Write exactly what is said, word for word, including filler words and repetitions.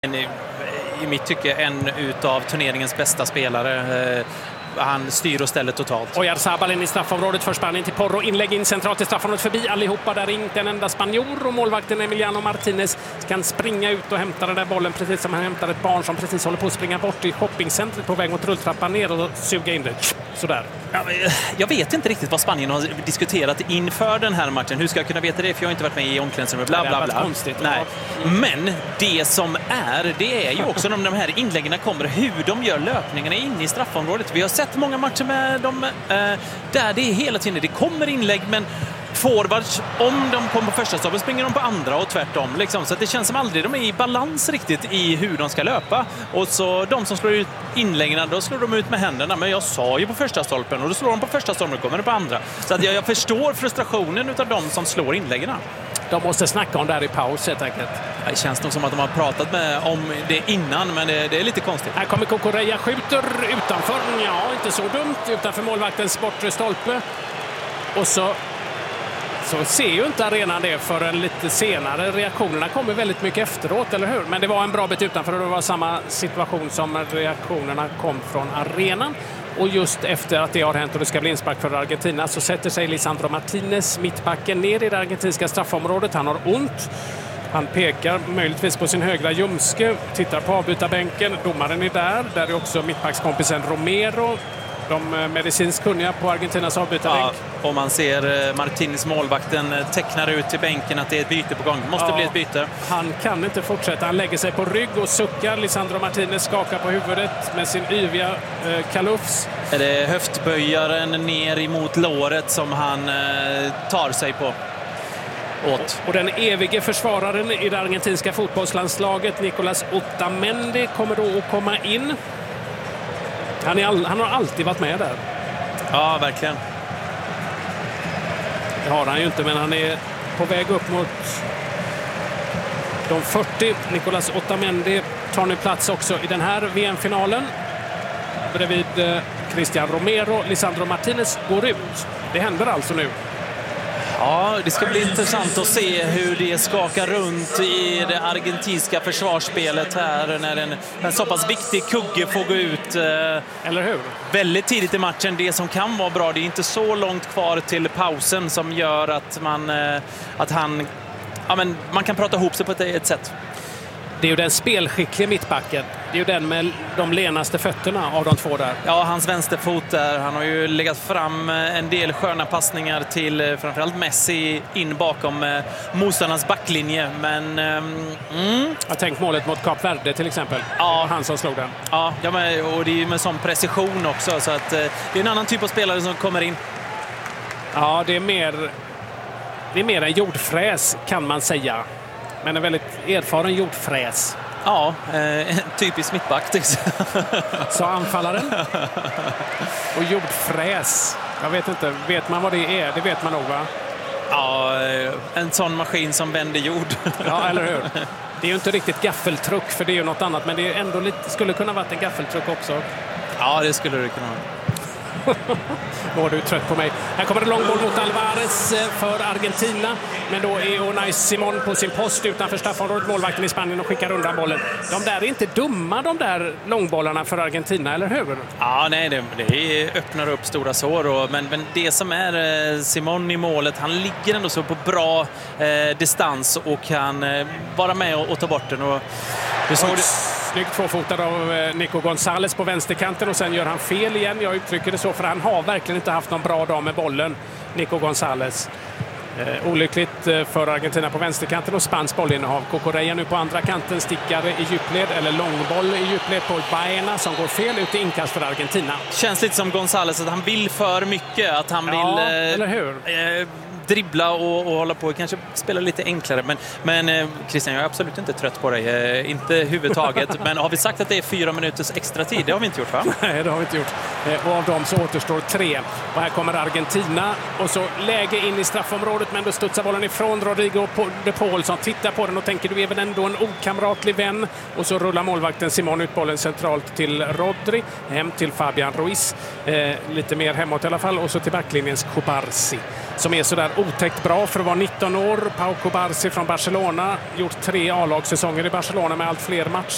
I mitt tycke en utav turneringens bästa spelare. Han styr och ställer totalt. Oyarzabal in i straffområdet för Spanien till Porro. Inlägg in centralt i straffområdet förbi allihopa. Där inte en enda spanjor. Och målvakten Emiliano Martinez kan springa ut och hämta den där bollen precis som han hämtar ett barn som precis håller på att springa bort i shoppingcentret på väg mot rulltrappan ner och suga in det. Sådär. Jag vet inte riktigt vad Spanien har diskuterat inför den här matchen. Hur ska jag kunna veta det? För jag har inte varit med i omklädningsrummet. Bla, bla, bla. Konstigt. Nej. Men det som är, det är ju också när de här inläggen kommer, hur de gör löpningarna in i straffområdet. Vi har sett många matcher med dem eh, där det är hela tiden, det kommer inlägg, men forwards, om de kommer på första stoppen springer de på andra och tvärtom. Liksom. Så att det känns som aldrig de är i balans riktigt i hur de ska löpa. Och så de som slår ut inläggen, då slår de ut med händerna. Men jag sa ju på första stolpen och då slår de på första stolpen och kommer de på andra. Så att jag, jag förstår frustrationen utav de som slår inläggen. De måste snacka om det här i paus helt enkelt. Det känns nog som att de har pratat med om det innan, men det, det är lite konstigt. Här kommer Cucurella, skjuter utanför. Ja, inte så dumt. Utanför målvaktens bortre stolpe. Och så Så ser ju inte arenan det förrän lite senare. Reaktionerna kommer väldigt mycket efteråt, eller hur? Men det var en bra bit utanför och det var samma situation som reaktionerna kom från arenan. Och just efter att det har hänt och det ska bli inspark för Argentina så sätter sig Lisandro Martinez, mittbacken, ner i det argentinska straffområdet. Han har ont. Han pekar möjligtvis på sin högra ljumske, tittar på avbytarbänken. Domaren är där. Där är också mittbackskompisen Romero. De medicinskt kunniga på Argentinas avbytarbänk. Ja, och man ser Martinez, målvakten, tecknar ut till bänken att det är ett byte på gång. Måste ja, bli ett byte. Han kan inte fortsätta. Han lägger sig på rygg och suckar. Lisandro Martinez skakar på huvudet med sin yviga eh, kalufs. Är det höftböjaren ner emot låret som han eh, tar sig på? Åt. Och den evige försvararen i det argentinska fotbollslandslaget, Nicolas Otamendi, kommer då att komma in. Han, är all, han har alltid varit med där. Ja, verkligen. Det har han ju inte, men han är på väg upp mot de fyrtio. Nicolas Otamendi tar nu plats också i den här V M-finalen. Bredvid eh, Cristian Romero. Lisandro Martinez går ut. Det händer alltså nu. Ja, det ska bli intressant att se hur det skakar runt i det argentinska försvarsspelet här när en, en så pass viktig kugge får gå ut. Eh, Eller hur? Väldigt tidigt i matchen. Det som kan vara bra, det är inte så långt kvar till pausen som gör att man, eh, att han, ja, men man kan prata ihop sig på ett, ett sätt. Det är ju den spelskickliga mittbacken. Det är ju den med de lenaste fötterna av de två där. Ja, hans vänsterfot där. Han har ju legat fram en del sköna passningar till framförallt Messi in bakom eh, motståndarnas backlinje. Men mm. jag tänkte målet mot Kap Verde till exempel. Ja, han som slog den. Ja, ja men, och det är ju med sån precision också. Så att, eh, det är en annan typ av spelare som kommer in. Ja, det är mer, det är mer en jordfräs kan man säga. Men en väldigt erfaren jordfräs. Ja, eh, typisk mittback. Så anfallaren. Och jordfräs. Jag vet inte, vet man vad det är? Det vet man nog, va? Ja, en sån maskin som vänder jord. Ja, eller hur? Det är ju inte riktigt gaffeltruck, för det är ju något annat. Men det är ändå lite, skulle kunna vara en gaffeltruck också. Ja, det skulle det kunna vara. Då är du trött på mig. Här kommer det långboll mot Alvarez för Argentina. Men då är Unai Simon på sin post utanför straffområdet, målvakten i Spanien, och skickar undan bollen. De där är inte dumma, de där långbollarna för Argentina, eller hur? Ja, nej, det, det öppnar upp stora sår. Och, men, men det som är eh, Simon i målet, han ligger ändå så på bra eh, distans och kan eh, vara med och, och ta bort den. Och, det såg det. Snyggt tvåfotad av Nico González på vänsterkanten och sen gör han fel igen. Jag uttrycker det så, för han har verkligen inte haft någon bra dag med bollen, Nico González. Eh, olyckligt för Argentina på vänsterkanten och spansk bollinnehav. Cucurella nu på andra kanten, stickare i djupled eller långboll i djupled på Baena som går fel ut i inkast för Argentina. Känns lite som González att han vill för mycket, att han ja, vill eh, eller hur? Eh, dribbla och, och hålla på, kanske spela lite enklare. Men, men eh, Christian, jag är absolut inte trött på dig. Eh, inte huvudtaget. Men har vi sagt att det är fyra minuters extra tid? Det har vi inte gjort, va? Nej, det har vi inte gjort. Eh, och av dem så återstår tre. Och här kommer Argentina. Och så läge in i straffområdet, men då studsar bollen ifrån Rodrigo de Paul som tittar på den och tänker, du är väl ändå en okamratlig vän. Och så rullar målvakten Simon ut bollen centralt till Rodri. Hem till Fabian Ruiz. Eh, lite mer hemåt i alla fall. Och så till backlinjens Cubarsi, som är sådär otäckt bra för att vara nitton år. Pau Cubarsi från Barcelona, gjort tre A-lagssäsonger i Barcelona med allt fler matcher.